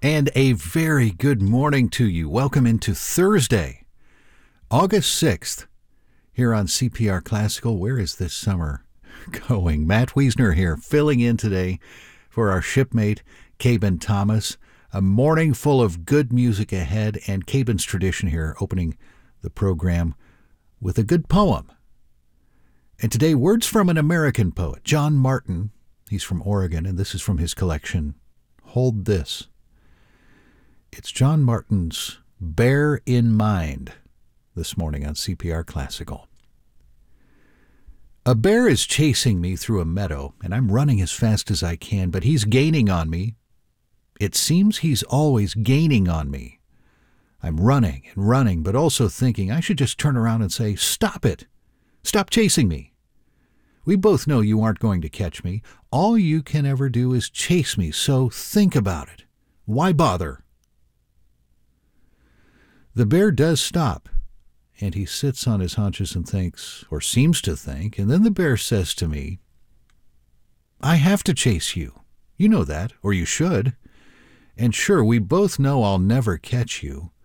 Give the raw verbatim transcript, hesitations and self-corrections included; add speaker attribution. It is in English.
Speaker 1: And a very good morning to you. Welcome into Thursday, August sixth, here on C P R Classical. Where is this summer going? Matt Wiesner here, filling in today for our shipmate, Cabin Thomas. A morning full of good music ahead, and Cabin's tradition here, opening the program with a good poem. And today, words from an American poet, John Martin. He's from Oregon, and this is from his collection, Hold This. It's John Martin's Bear in Mind this morning on C P R Classical. A bear is chasing me through a meadow, and I'm running as fast as I can, but he's gaining on me. It seems he's always gaining on me. I'm running and running, but also thinking I should just turn around and say, "Stop it! Stop chasing me! We both know you aren't going to catch me. All you can ever do is chase me, so think about it. Why bother?" The bear does stop, and he sits on his haunches and thinks, or seems to think, and then the bear says to me, "I have to chase you. You know that, or you should. And sure, we both know I'll never catch you.